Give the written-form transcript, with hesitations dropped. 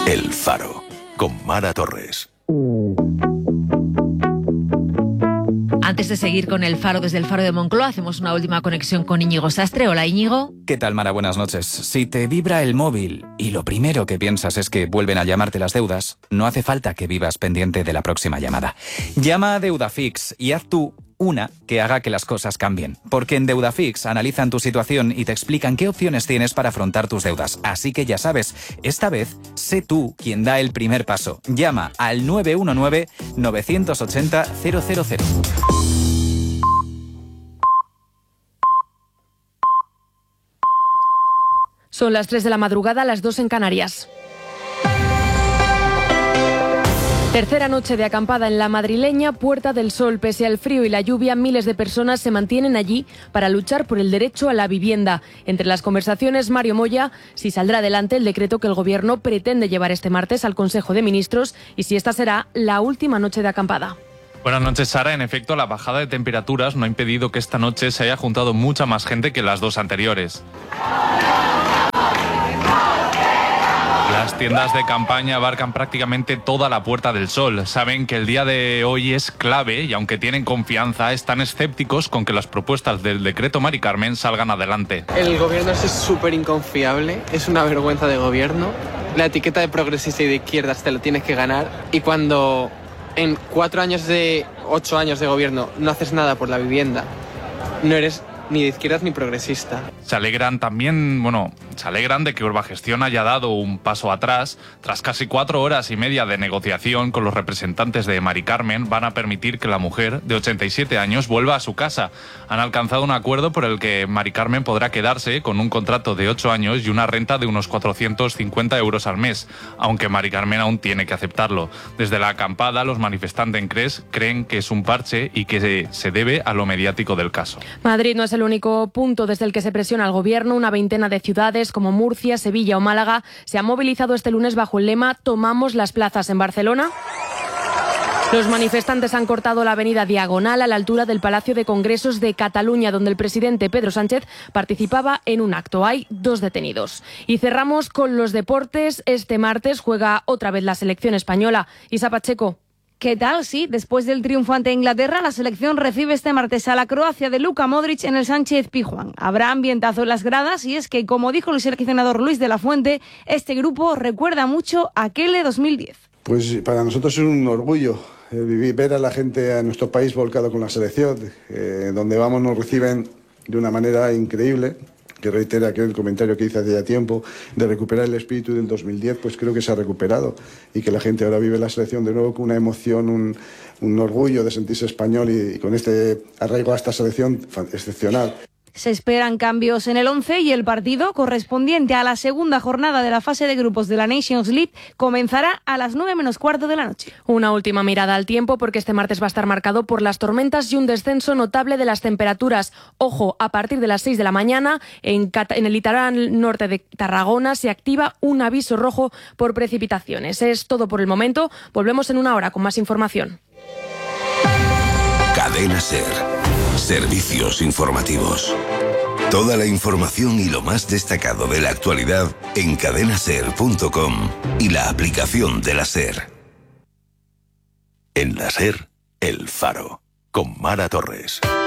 El Faro, con Mara Torres. Antes de seguir con El Faro desde el Faro de Moncloa, hacemos una última conexión con Íñigo Sastre. Hola, Íñigo. ¿Qué tal, Mara? Buenas noches. Si te vibra el móvil y lo primero que piensas es que vuelven a llamarte las deudas, no hace falta que vivas pendiente de la próxima llamada. Llama a Deudafix y haz tú una que haga que las cosas cambien. Porque en Deudafix analizan tu situación y te explican qué opciones tienes para afrontar tus deudas. Así que ya sabes, esta vez sé tú quien da el primer paso. Llama al 919-980-000. Son las 3 de la madrugada, las 2 en Canarias. Tercera noche de acampada en la madrileña Puerta del Sol. Pese al frío y la lluvia, miles de personas se mantienen allí para luchar por el derecho a la vivienda. Entre las conversaciones, Mario Moya, si saldrá adelante el decreto que el Gobierno pretende llevar este martes al Consejo de Ministros y si esta será la última noche de acampada. Buenas noches, Sara. En efecto, la bajada de temperaturas no ha impedido que esta noche se haya juntado mucha más gente que las dos anteriores. Las tiendas de campaña abarcan prácticamente toda la Puerta del Sol. Saben que el día de hoy es clave y aunque tienen confianza, están escépticos con que las propuestas del decreto Mari Carmen salgan adelante. El gobierno es súper inconfiable, es una vergüenza de gobierno. La etiqueta de progresista y de izquierdas te lo tienes que ganar y cuando en 8 años de gobierno no haces nada por la vivienda, no eres ni de izquierdas ni progresista. Se alegran de que Urbagestión haya dado un paso atrás. Tras casi 4 horas y media de negociación con los representantes de Mari Carmen, van a permitir que la mujer de 87 años vuelva a su casa. Han alcanzado un acuerdo por el que Mari Carmen podrá quedarse con un contrato de 8 años y una renta de unos 450 euros al mes, aunque Mari Carmen aún tiene que aceptarlo. Desde la acampada, los manifestantes creen que es un parche y que se debe a lo mediático del caso. Madrid no es el único punto desde el que se presiona al Gobierno. Una veintena de ciudades como Murcia, Sevilla o Málaga se han movilizado este lunes bajo el lema «Tomamos las plazas». En Barcelona, los manifestantes han cortado la avenida Diagonal a la altura del Palacio de Congresos de Cataluña, donde el presidente Pedro Sánchez participaba en un acto. Hay 2 detenidos. Y cerramos con los deportes. Este martes juega otra vez la selección española. Isa Pacheco. ¿Qué tal? Sí, después del triunfo ante Inglaterra, la selección recibe este martes a la Croacia de Luka Modric en el Sánchez-Pizjuán. Habrá ambientazo en las gradas y es que, como dijo el seleccionador Luis de la Fuente, este grupo recuerda mucho a aquel de 2010. Pues para nosotros es un orgullo ver a la gente, a nuestro país volcado con la selección. Donde vamos nos reciben de una manera increíble, que reitera aquel comentario que hice hace ya tiempo, de recuperar el espíritu del 2010, pues creo que se ha recuperado y que la gente ahora vive la selección de nuevo con una emoción, un orgullo de sentirse español y con este arraigo a esta selección excepcional. Se esperan cambios en el 11 y el partido correspondiente a la segunda jornada de la fase de grupos de la Nations League comenzará a las 9:15 de la noche. Una última mirada al tiempo porque este martes va a estar marcado por las tormentas y un descenso notable de las temperaturas. Ojo, a partir de las 6 de la mañana en el litoral norte de Tarragona se activa un aviso rojo por precipitaciones. Es todo por el momento. Volvemos en una hora con más información. Cadena SER. Servicios informativos. Toda la información y lo más destacado de la actualidad en cadenaser.com y la aplicación de la SER. En la SER, El Faro, con Mara Torres.